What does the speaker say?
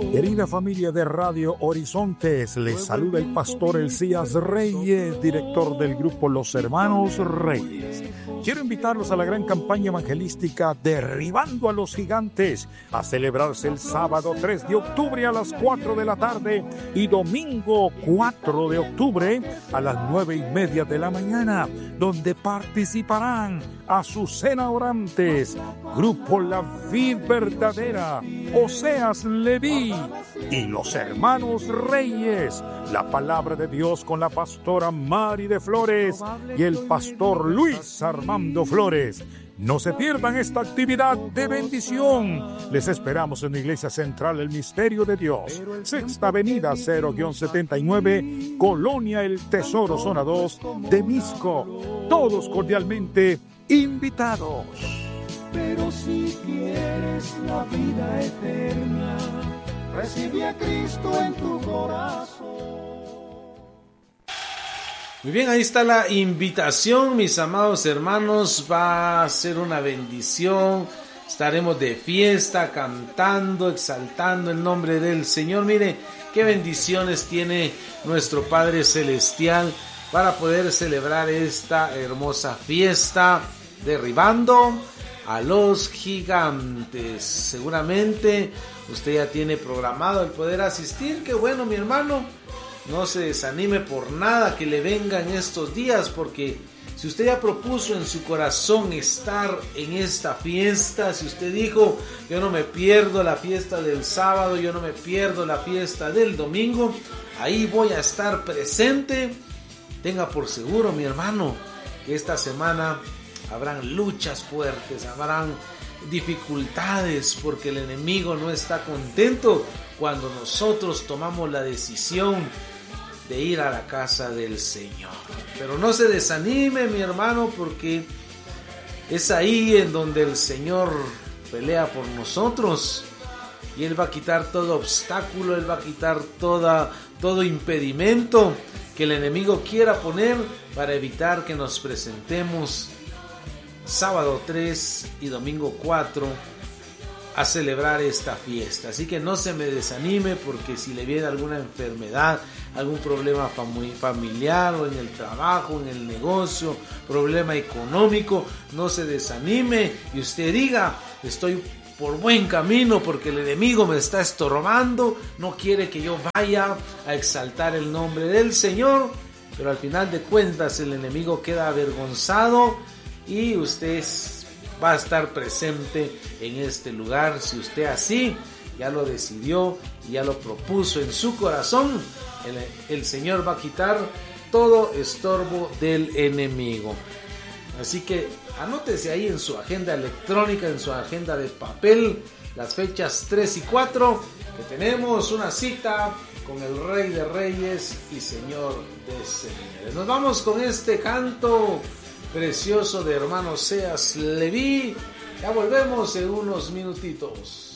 Querida familia de Radio Horizontes, les saluda el pastor Elías Reyes, director del grupo Los Hermanos Reyes. Quiero invitarlos a la gran campaña evangelística Derribando a los Gigantes, a celebrarse el sábado 3 de octubre a las 4 de la tarde y domingo 4 de octubre a las 9:30 de la mañana, donde participarán Azucena Orantes, Grupo La Vid Verdadera, Oseas Leví y los Hermanos Reyes. La palabra de Dios con la pastora Mari de Flores y el pastor Luis Armando Flores. No se pierdan esta actividad de bendición. Les esperamos en la Iglesia Central El Misterio de Dios, Sexta Avenida 0-79, Colonia El Tesoro, Zona 2, de Misco. Todos cordialmente invitados. Pero si quieres la vida eterna, recibe a Cristo en tu corazón. Muy bien, ahí está la invitación, mis amados hermanos. Va a ser una bendición. Estaremos de fiesta, cantando, exaltando el nombre del Señor. Mire, qué bendiciones tiene nuestro Padre Celestial para poder celebrar esta hermosa fiesta, derribando a los gigantes. Seguramente usted ya tiene programado el poder asistir. Qué bueno, mi hermano. No se desanime por nada que le venga en estos días, porque si usted ya propuso en su corazón estar en esta fiesta, si usted dijo, yo no me pierdo la fiesta del sábado, yo no me pierdo la fiesta del domingo, ahí voy a estar presente, tenga por seguro, mi hermano, que esta semana habrán luchas fuertes, habrán dificultades, porque el enemigo no está contento cuando nosotros tomamos la decisión de ir a la casa del Señor. Pero no se desanime, mi hermano, porque es ahí en donde el Señor pelea por nosotros, y Él va a quitar todo obstáculo, Él va a quitar todo impedimento que el enemigo quiera poner para evitar que nos presentemos sábado 3 y domingo 4 a celebrar esta fiesta. Así que no se me desanime, porque si le viene alguna enfermedad, algún problema familiar, o en el trabajo, en el negocio, problema económico, no se desanime y usted diga, estoy por buen camino, porque el enemigo me está estorbando, no quiere que yo vaya a exaltar el nombre del Señor, pero al final de cuentas el enemigo queda avergonzado y usted va a estar presente en este lugar. Si usted así ya lo decidió y ya lo propuso en su corazón, el Señor va a quitar todo estorbo del enemigo. Así que anótese ahí en su agenda electrónica, en su agenda de papel, las fechas 3 y 4, que tenemos una cita con el Rey de Reyes y Señor de Señores. Nos vamos con este canto precioso de hermano Oseas Leví. Ya volvemos en unos minutitos.